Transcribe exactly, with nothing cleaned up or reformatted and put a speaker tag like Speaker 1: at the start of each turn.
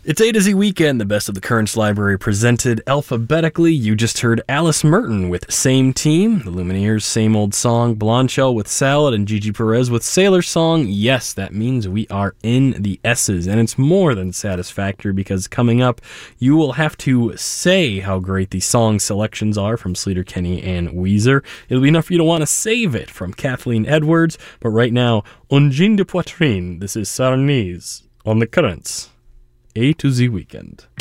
Speaker 1: It's A to Z Weekend, the best of the Currents library presented alphabetically. You just heard Alice Merton with Same Team, the Lumineers' Same Old Song, Blonshell with Salad, and Gigi Perez with Sailor Song. Yes, that means we are in the S's, and it's more than satisfactory because coming up, you will have to say how great the song selections are from Sleater Kinney and Weezer. It'll be enough for you to want to save it from Kathleen Edwards, but right now, Un Jean de Poitrine, this is Sarnese on the Currents. A to Z Weekend.